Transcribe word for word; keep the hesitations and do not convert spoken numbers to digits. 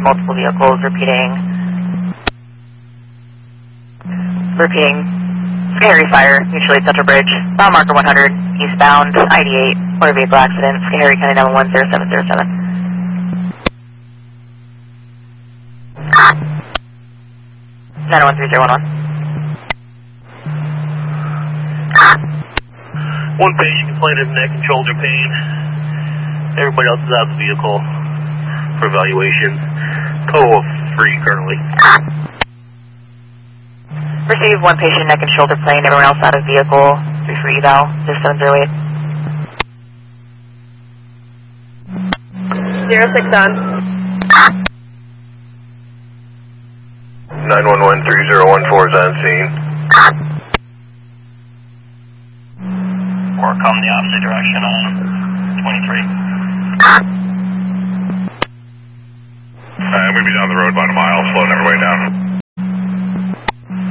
multiple vehicles, repeating. Repeating. Scary fire, mutually at Central Bridge. Mile marker one hundred, eastbound, I D eight, motor vehicle accident, Scary County nine one one zero seven zero seven. nine one three zero one one. One patient complaining of neck and shoulder pain. Everybody else is out of the vehicle for evaluation. Total of three currently. Receive one patient, neck and shoulder pain. Everyone else out of vehicle. Three for eval. zero seven zero eight. Zero six on. nine one one three zero one four is on scene. Or come the opposite direction on twenty-three. Uh, we'll be down the road about a mile, slowing everybody down.